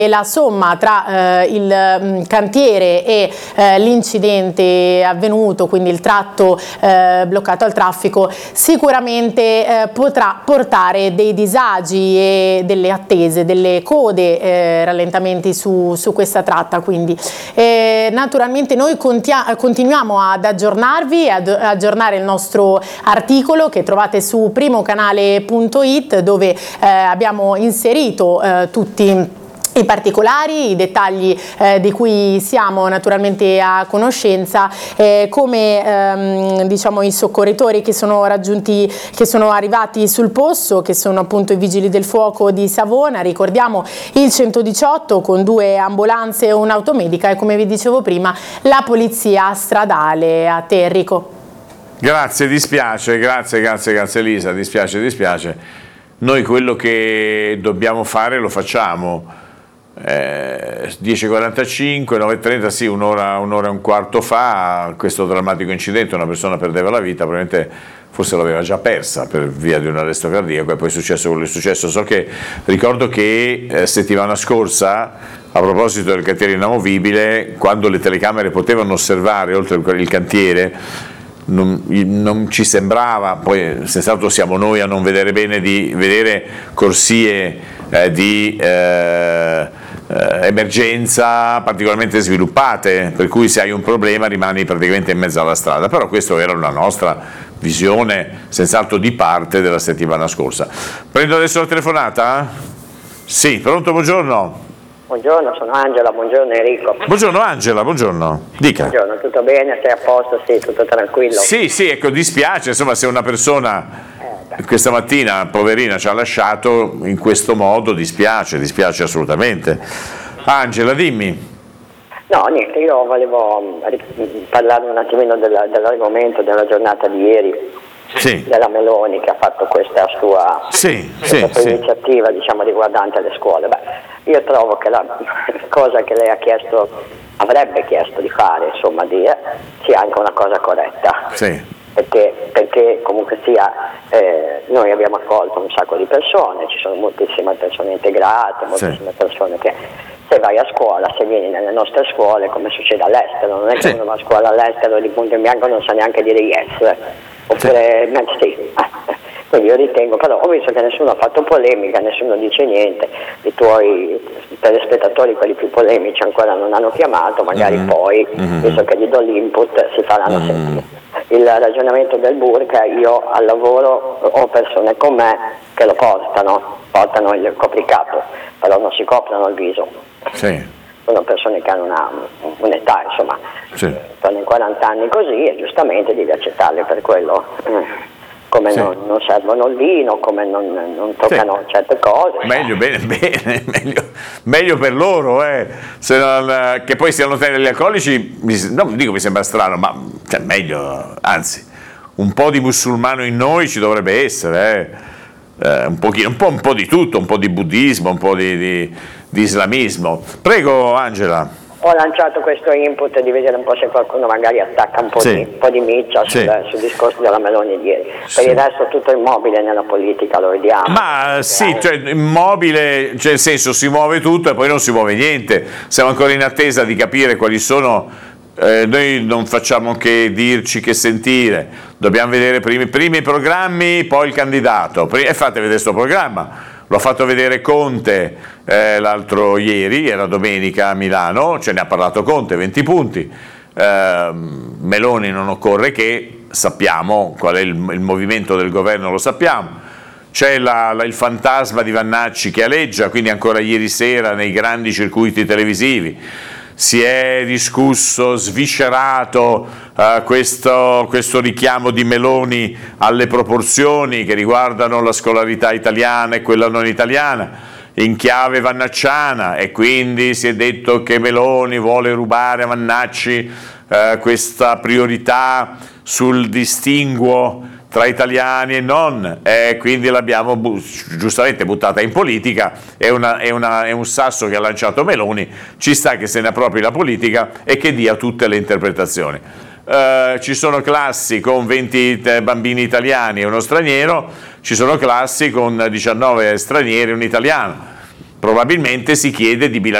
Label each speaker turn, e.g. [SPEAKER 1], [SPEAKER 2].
[SPEAKER 1] E la somma tra il cantiere e l'incidente avvenuto, quindi il tratto bloccato al traffico, sicuramente potrà portare dei disagi e delle attese, delle code, rallentamenti su questa tratta. Quindi naturalmente noi continuiamo ad aggiornarvi, ad aggiornare il nostro articolo che trovate su primocanale.it, dove abbiamo inserito tutti i particolari, i dettagli di cui siamo naturalmente a conoscenza, come diciamo i soccorritori che sono arrivati sul posto, che sono appunto i vigili del fuoco di Savona. Ricordiamo il 118 con 2 ambulanze e un'automedica e, come vi dicevo prima, la polizia stradale. A te, Enrico.
[SPEAKER 2] Grazie, dispiace, grazie Elisa, dispiace. Noi quello che dobbiamo fare lo facciamo. 10:45, 9:30, sì, un'ora e un quarto fa, questo drammatico incidente, una persona perdeva la vita, probabilmente forse l'aveva già persa per via di un arresto cardiaco, e poi è successo quello che è successo. Ricordo che settimana scorsa, a proposito del cantiere inamovibile, quando le telecamere potevano osservare oltre il cantiere, non ci sembrava, poi senz'altro siamo noi a non vedere bene, di vedere corsie di emergenza particolarmente sviluppate, per cui se hai un problema rimani praticamente in mezzo alla strada. Però questa era una nostra visione, senz'altro di parte, della settimana scorsa. Prendo adesso la telefonata? Sì, pronto, buongiorno.
[SPEAKER 3] Buongiorno, sono Angela, buongiorno Enrico.
[SPEAKER 2] Buongiorno Angela, buongiorno. Dica.
[SPEAKER 3] Buongiorno, tutto bene? Sei a posto? Sì, tutto tranquillo?
[SPEAKER 2] Sì, ecco, dispiace, insomma, se una persona questa mattina, poverina, ci ha lasciato in questo modo, dispiace assolutamente. Angela, dimmi.
[SPEAKER 3] No, niente, io volevo parlare un attimino dell'argomento della giornata di ieri,
[SPEAKER 2] sì,
[SPEAKER 3] della Meloni, che ha fatto questa sua iniziativa, diciamo, riguardante le scuole. Io trovo che la cosa che lei avrebbe chiesto di fare, insomma, sia anche una cosa corretta.
[SPEAKER 2] Sì.
[SPEAKER 3] Perché comunque sia, noi abbiamo accolto un sacco di persone, ci sono moltissime persone integrate, moltissime persone che, se vai a scuola, se vieni nelle nostre scuole, come succede all'estero, non è che uno va a scuola all'estero e di punto in bianco non sa neanche dire yes, oppure sì. Quindi io ritengo, però ho visto che nessuno ha fatto polemica, nessuno dice niente, i tuoi telespettatori, quelli più polemici, ancora non hanno chiamato, magari poi, visto che gli do l'input, si faranno sentire. Il ragionamento del burka, io al lavoro ho persone con me che lo portano il copricapo, però non si coprono il viso.
[SPEAKER 2] Sì.
[SPEAKER 3] Sono persone che hanno un'età, insomma, sono in 40 anni così, e giustamente devi accettarli per quello. Come non servono il vino, come non toccano certe cose.
[SPEAKER 2] Meglio per loro, che poi siano gli alcolici, non dico mi sembra strano, ma meglio, anzi, un po' di musulmano in noi ci dovrebbe essere, un po' di tutto, un po' di buddismo, un po' di islamismo. Prego Angela.
[SPEAKER 3] Ho lanciato questo input di vedere un po' se qualcuno magari attacca un po' di miccia sul discorso della Meloni di ieri. Per il resto tutto immobile nella politica, lo vediamo.
[SPEAKER 2] Ma immobile, nel senso, si muove tutto e poi non si muove niente. Siamo ancora in attesa di capire quali sono. Noi non facciamo che dirci, che sentire, dobbiamo vedere primi i programmi, poi il candidato, e fate vedere questo programma. L'ho fatto vedere Conte l'altro ieri, era domenica a Milano, ce ne ha parlato Conte, 20 punti. Meloni non occorre che, sappiamo qual è il movimento del governo, lo sappiamo. C'è il fantasma di Vannacci che aleggia, quindi ancora ieri sera nei grandi circuiti televisivi si è discusso, sviscerato questo richiamo di Meloni alle proporzioni che riguardano la scolarità italiana e quella non italiana in chiave vannacciana, e quindi si è detto che Meloni vuole rubare a Vannacci questa priorità sul distinguo tra italiani e non, e quindi l'abbiamo giustamente buttata in politica. È un sasso che ha lanciato Meloni, ci sta che se ne appropri la politica e che dia tutte le interpretazioni. Ci sono classi con 20 bambini italiani e uno straniero, ci sono classi con 19 stranieri e un italiano. probabilmente si chiede di bilanciare